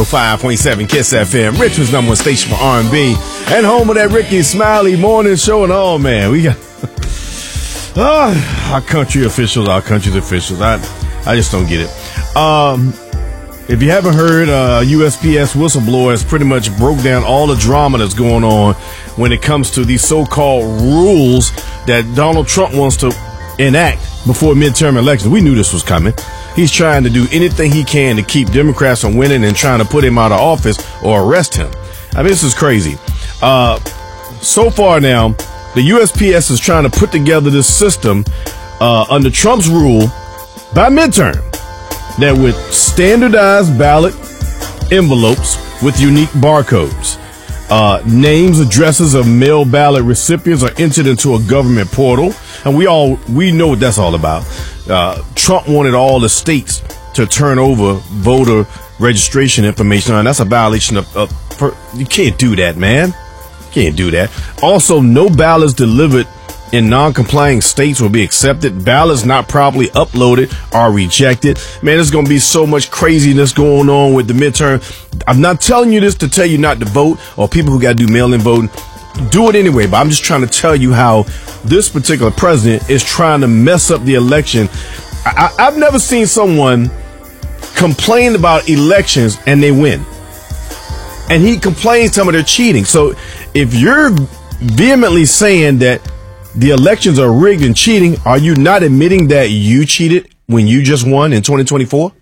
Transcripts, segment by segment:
5.7 Kiss FM, Richmond's number one station for R&B, and home of that Ricky Smiley morning show. And oh man, we got our country's officials. I just don't get it. If you haven't heard, USPS whistleblower has pretty much broke down all the drama that's going on when it comes to these so-called rules that Donald Trump wants to enact before midterm elections. We knew this was coming. He's trying to do anything he can to keep Democrats from winning and trying to put him out of office or arrest him. I mean, this is crazy. So far now, the USPS is trying to put together this system under Trump's rule by midterm that would standardize ballot envelopes with unique barcodes. Names, addresses of mail ballot recipients are entered into a government portal. And we know what that's all about. Trump wanted all the states to turn over voter registration information, and that's a violation of you can't do that, man. You can't do that. Also, no ballots delivered in non-complying states will be accepted. Ballots not properly uploaded are rejected. Man, there's going to be so much craziness going on with the midterm. I'm not telling you this to tell you not to vote or people who got to do mail-in voting. Do it anyway, but I'm just trying to tell you how this particular president is trying to mess up the election. I've never seen someone complain about elections and they win. And he complains some of their cheating. So if you're vehemently saying that the elections are rigged and cheating, are you not admitting that you cheated when you just won in 2024?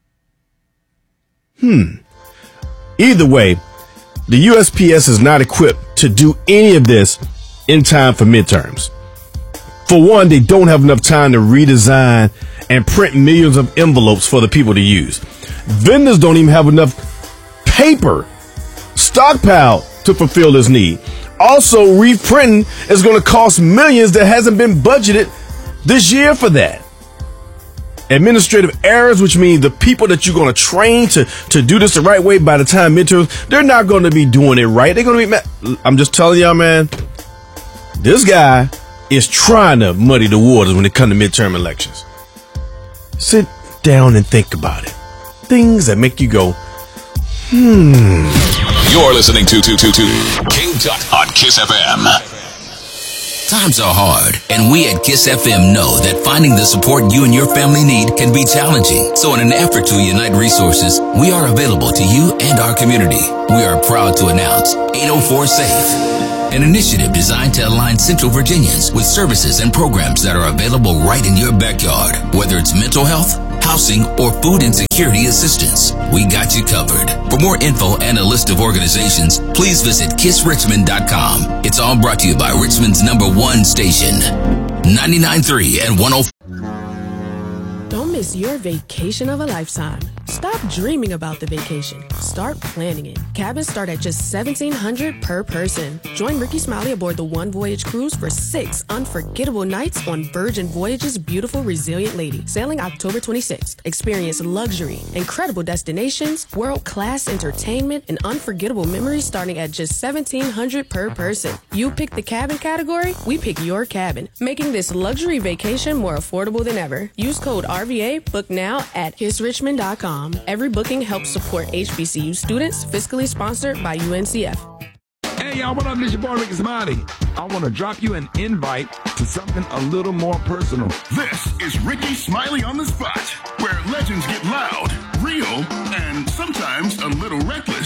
Either way, the USPS is not equipped to do any of this in time for midterms. For one, they don't have enough time to redesign and print millions of envelopes for the people to use. Vendors don't even have enough paper stockpiled to fulfill this need. Also, reprinting is going to cost millions that hasn't been budgeted this year for that. Administrative errors, which means the people that you're going to train to do this the right way by the time midterms, they're not going to be doing it right. They're going to be mad. I'm just telling y'all, man, this guy is trying to muddy the waters when it comes to midterm elections. Sit down and think about it. Things that make you go, You're listening to King Tut on Kiss FM. Times are hard, and we at Kiss FM know that finding the support you and your family need can be challenging. So in an effort to unite resources, we are available to you and our community. We are proud to announce 804 Safe, an initiative designed to align Central Virginians with services and programs that are available right in your backyard. Whether it's mental health, housing, or food insecurity assistance, we got you covered. For more info and a list of organizations, please visit kissrichmond.com. It's all brought to you by Richmond's number one station, 99.3 and 104. Don't miss your vacation of a lifetime. Stop dreaming about the vacation. Start planning it. Cabins start at just $1,700 per person. Join Ricky Smiley aboard the One Voyage cruise for 6 unforgettable nights on Virgin Voyage's beautiful Resilient Lady, sailing October 26th. Experience luxury, incredible destinations, world-class entertainment, and unforgettable memories starting at just $1,700 per person. You pick the cabin category, we pick your cabin, making this luxury vacation more affordable than ever. Use code RVA, book now at kissrichmond.com. Every booking helps support HBCU students, fiscally sponsored by UNCF. Hey, y'all, what up? This your boy, Ricky Smiley. I want to drop you an invite to something a little more personal. This is Ricky Smiley on the Spot, where legends get loud, real, and sometimes a little